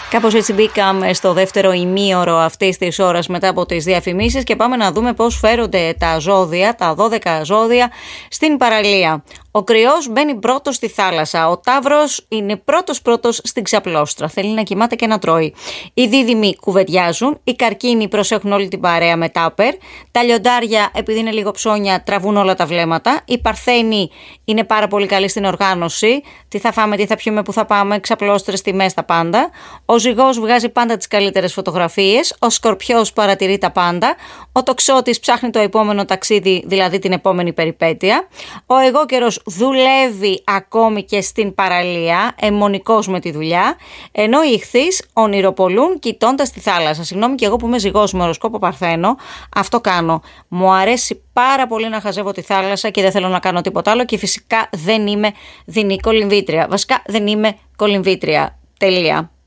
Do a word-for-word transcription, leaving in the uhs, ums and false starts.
Κάπως έτσι μπήκαμε στο δεύτερο ημίωρο αυτής της ώρας μετά από τις διαφημίσεις και πάμε να δούμε πώς φέρονται τα ζώδια, τα δώδεκα ζώδια στην παραλία. Ο Κρυός μπαίνει πρώτος στη θάλασσα. Ο Ταύρος είναι πρώτος πρώτος στην ξαπλώστρα. Θέλει να κοιμάται και να τρώει. Οι Δίδυμοι κουβεντιάζουν. Οι Καρκίνοι προσέχουν όλη την παρέα με τάπερ. Τα Λιοντάρια, επειδή είναι λίγο ψώνια, τραβούν όλα τα βλέμματα. Οι Παρθένοι είναι πάρα πολύ καλοί στην οργάνωση. Τι θα φάμε, τι θα πιούμε, πού θα πάμε, ξαπλώστρες, τιμές, τα πάντα. Ο Ζυγός βγάζει πάντα τις καλύτερες φωτογραφίες. Ο Σκορπιός παρατηρεί τα πάντα. Ο Τοξότης ψάχνει το επόμενο ταξίδι, δηλαδή την επόμενη περιπέτεια. Ο Αιγόκερος δουλεύει ακόμη και στην παραλία, αιμονικός με τη δουλειά, ενώ οι Ιχθύς ονειροπολούν κοιτώντας τη θάλασσα. Συγγνώμη και εγώ που είμαι ζυγός με οροσκόπο Παρθένο, αυτό κάνω. Μου αρέσει πάρα πολύ να χαζεύω τη θάλασσα και δεν θέλω να κάνω τίποτα άλλο και φυσικά δεν είμαι δεινή κολυμβήτρια. Βασικά δεν είμαι κολυμβήτρια. Τελεία.